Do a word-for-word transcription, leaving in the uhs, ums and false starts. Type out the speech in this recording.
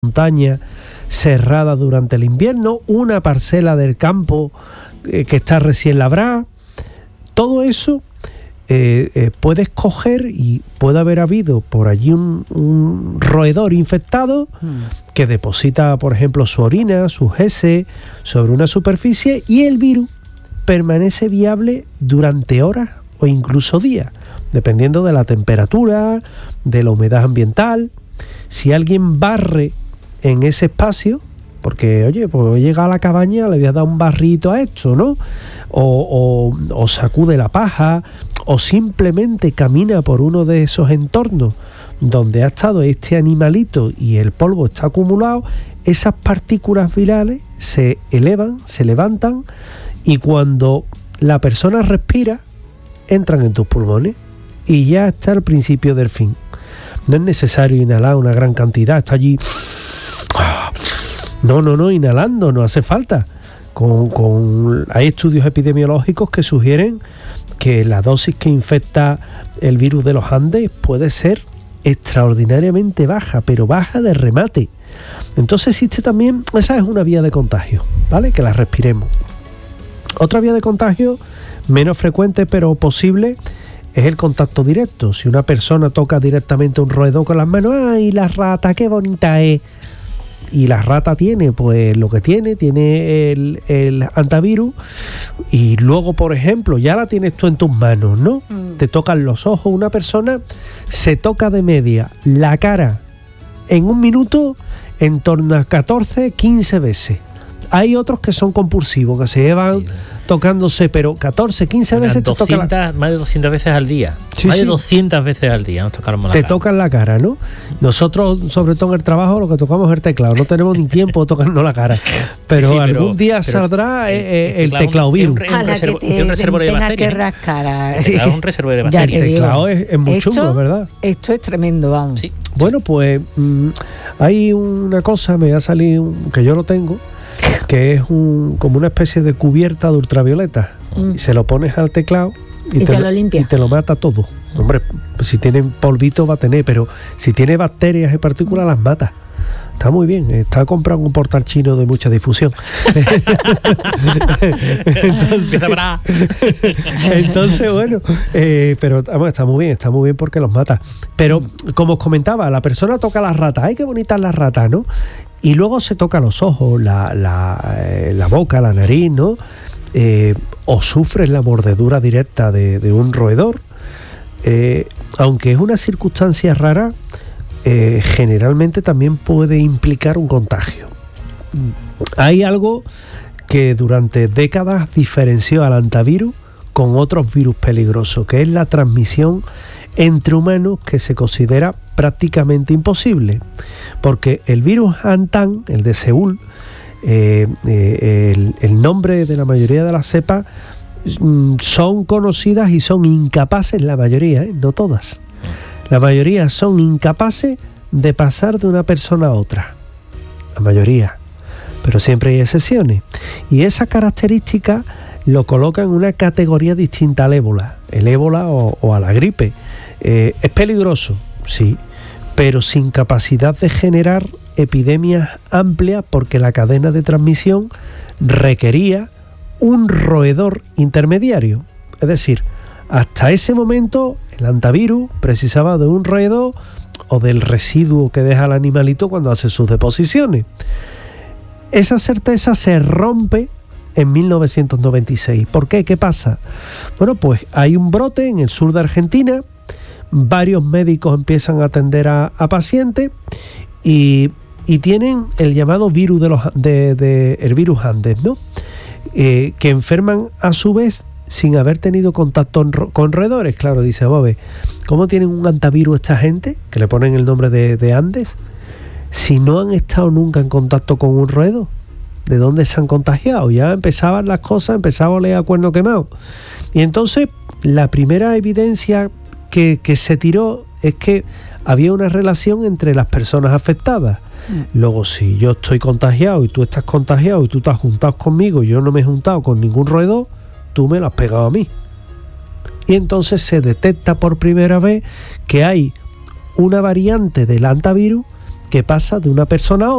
montaña cerrada durante el invierno, una parcela del campo eh, que está recién labrada. Todo eso eh, eh, puedes coger y puede haber habido por allí un, un roedor infectado mm. que deposita, por ejemplo, su orina, sus heces sobre una superficie, y el virus permanece viable durante horas o incluso días, dependiendo de la temperatura, de la humedad ambiental. Si alguien barre en ese espacio, porque oye, pues voy a llegar a la cabaña, le voy a dar un barrito a esto, ¿no? O, o, o sacude la paja, o simplemente camina por uno de esos entornos donde ha estado este animalito y el polvo está acumulado, esas partículas virales se elevan, se levantan, y cuando la persona respira, entran en tus pulmones y ya está el principio del fin. No es necesario inhalar una gran cantidad, está allí. No, no, no, inhalando, no hace falta. Con, con, hay estudios epidemiológicos que sugieren que la dosis que infecta el virus de los Andes puede ser extraordinariamente baja, pero baja de remate. Entonces existe también, esa es una vía de contagio, ¿vale? Que la respiremos. Otra vía de contagio, menos frecuente pero posible, es el contacto directo. Si una persona toca directamente un roedor con las manos, ¡ay, la rata, qué bonita es! Y la rata tiene, pues lo que tiene, tiene el, el antivirus, y luego, por ejemplo, ya la tienes tú en tus manos, ¿no? Mm. Te tocan los ojos. Una persona se toca de media la cara en un minuto en torno a catorce, quince veces. Hay otros que son compulsivos, que se llevan sí, tocándose, pero catorce, quince bueno, veces doscientas, te toca la... Más de doscientas veces al día. Sí, más sí. de doscientas veces al día nos tocamos la te cara. Te tocan la cara, ¿no? Nosotros, sobre todo en el trabajo, lo que tocamos es el teclado. No tenemos ni tiempo de tocarnos la cara. Pero, sí, sí, pero algún día pero, saldrá el, el, el teclado virus. Es un, reservo, un reservorio de bacterias. Que rascar. El teclado es un reservorio de bacterias. El teclado es, es muy esto, chungo, ¿verdad? Esto es tremendo, vamos. Sí. Bueno, pues mmm, hay una cosa, me ha salido, que yo lo tengo, que es un, como una especie de cubierta de ultravioleta. Mm. Y se lo pones al teclado y, y, te, te lo limpia. y te lo mata todo. Hombre, pues si tiene polvito va a tener, pero si tiene bacterias y partículas, mm. las mata. Está muy bien, está comprando un portal chino de mucha difusión. entonces, entonces, bueno, eh, pero bueno, está muy bien, está muy bien porque los mata. Pero, como os comentaba, la persona toca las ratas, ¡ay, qué bonitas las ratas!, ¿no? Y luego se toca los ojos, la, la, eh, la boca, la nariz, ¿no? Eh, o sufres la mordedura directa de, de un roedor. Eh, aunque es una circunstancia rara, eh, generalmente también puede implicar un contagio. Hay algo que durante décadas diferenció al antivirus con otros virus peligrosos, que es la transmisión entre humanos, que se considera prácticamente imposible, porque el virus Antan, el de Seúl, eh, eh, el, el nombre de la mayoría de las cepas mm, son conocidas y son incapaces, la mayoría, ¿eh? No todas, la mayoría son incapaces de pasar de una persona a otra, la mayoría, pero siempre hay excepciones, y esa característica lo coloca en una categoría distinta al ébola, el ébola o, o a la gripe. Eh, es peligroso, sí, pero sin capacidad de generar epidemias amplias, porque la cadena de transmisión requería un roedor intermediario. Es decir, hasta ese momento el antivirus precisaba de un roedor o del residuo que deja el animalito cuando hace sus deposiciones. Esa certeza se rompe en mil novecientos noventa y seis. ¿Por qué? ¿Qué pasa? Bueno, pues hay un brote en el sur de Argentina, varios médicos empiezan a atender a, a pacientes y, y tienen el llamado virus de los de, de el virus Andes, ¿no? Eh, que enferman a su vez sin haber tenido contacto con roedores. Claro, dice Bobe, ¿cómo tienen un antivirus esta gente? Que le ponen el nombre de, de Andes, si no han estado nunca en contacto con un roedor. ¿De dónde se han contagiado? Ya empezaban las cosas, empezaba a oler a cuerno quemado. Y entonces la primera evidencia que, que se tiró es que había una relación entre las personas afectadas. Mm. Luego, si yo estoy contagiado y tú estás contagiado y tú te has juntado conmigo y yo no me he juntado con ningún roedor, tú me lo has pegado a mí. Y entonces se detecta por primera vez que hay una variante del antivirus que pasa de una persona a otra.